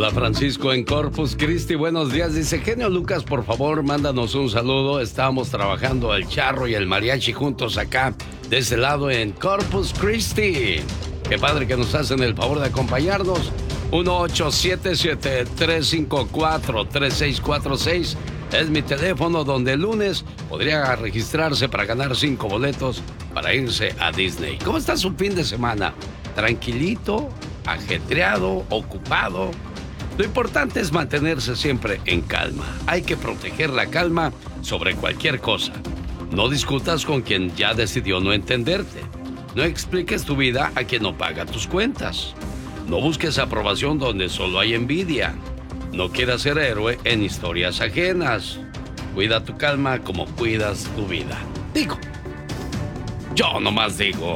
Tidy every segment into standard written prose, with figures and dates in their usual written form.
Hola Francisco en Corpus Christi, buenos días. Dice, genio Lucas, por favor, mándanos un saludo. Estábamos trabajando el charro y el mariachi juntos acá, de ese lado en Corpus Christi. Qué padre que nos hacen el favor de acompañarnos. 1877-354-3646 es mi teléfono, donde el lunes podría registrarse para ganar 5 boletos para irse a Disney. ¿Cómo está su fin de semana? ¿Tranquilito? ¿Ajetreado? ¿Ocupado? Lo importante es mantenerse siempre en calma. Hay que proteger la calma sobre cualquier cosa. No discutas con quien ya decidió no entenderte. No expliques tu vida a quien no paga tus cuentas. No busques aprobación donde solo hay envidia. No quieras ser héroe en historias ajenas. Cuida tu calma como cuidas tu vida. Digo. Yo nomás digo.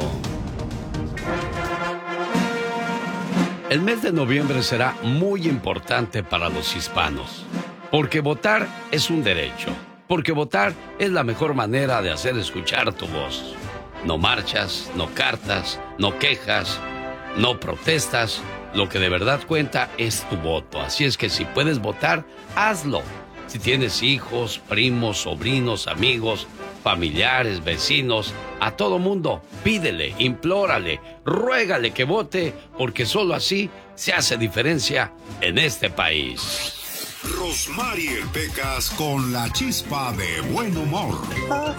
El mes de noviembre será muy importante para los hispanos, porque votar es un derecho, porque votar es la mejor manera de hacer escuchar tu voz. No marchas, no cartas, no quejas, no protestas. Lo que de verdad cuenta es tu voto, así es que si puedes votar, hazlo. Si tienes hijos, primos, sobrinos, amigos, familiares, vecinos, a todo mundo, pídele, implórale, ruégale que vote, porque solo así se hace diferencia en este país. Rosmarie Pecas con la chispa de buen humor.